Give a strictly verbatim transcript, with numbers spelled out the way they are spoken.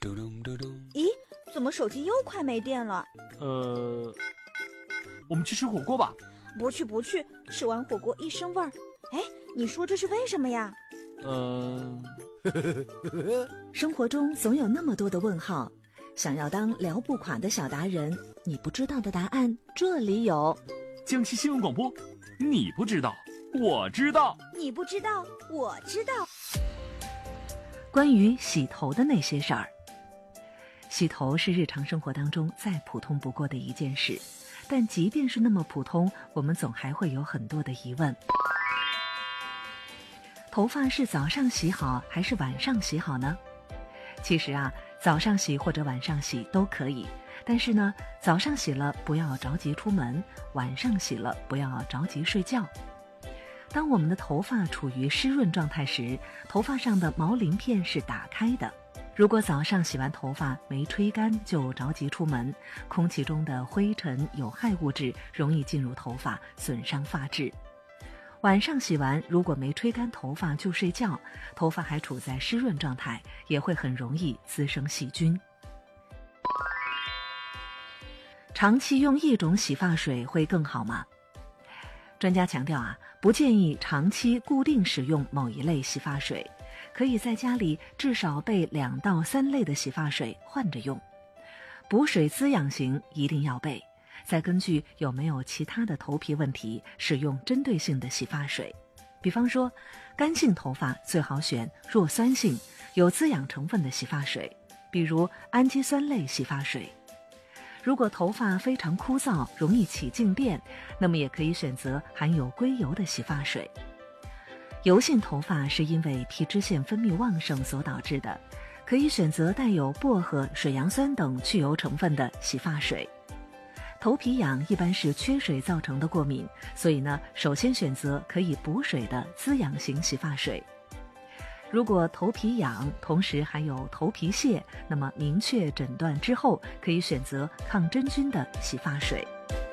咦，怎么手机又快没电了？ 呃，我们去吃火锅吧。 不去不去，吃完火锅一身味儿。哎，你说这是为什么呀？ 呃， 生活中总有那么多的问号，想要当聊不垮的小达人，你不知道的答案这里有。 江西新闻广播，你不知道，我知道。 你不知道，我知道。 关于洗头的那些事儿。洗头是日常生活当中再普通不过的一件事，但即便是那么普通，我们总还会有很多的疑问。头发是早上洗好还是晚上洗好呢？其实啊，早上洗或者晚上洗都可以，但是呢，早上洗了不要着急出门，晚上洗了不要着急睡觉。当我们的头发处于湿润状态时，头发上的毛鳞片是打开的。如果早上洗完头发没吹干就着急出门，空气中的灰尘、有害物质容易进入头发，损伤发质。晚上洗完，如果没吹干头发就睡觉，头发还处在湿润状态，也会很容易滋生细菌。长期用一种洗发水会更好吗？专家强调啊，不建议长期固定使用某一类洗发水，可以在家里至少备两到三类的洗发水换着用。补水滋养型一定要备，再根据有没有其他的头皮问题使用针对性的洗发水。比方说，干性头发最好选弱酸性、有滋养成分的洗发水，比如氨基酸类洗发水。如果头发非常枯燥，容易起静电，那么也可以选择含有硅油的洗发水。油性头发是因为皮脂腺分泌旺盛所导致的，可以选择带有薄荷、水杨酸等去油成分的洗发水。头皮痒一般是缺水造成的过敏，所以呢，首先选择可以补水的滋养型洗发水。如果头皮痒，同时还有头皮屑，那么明确诊断之后，可以选择抗真菌的洗发水。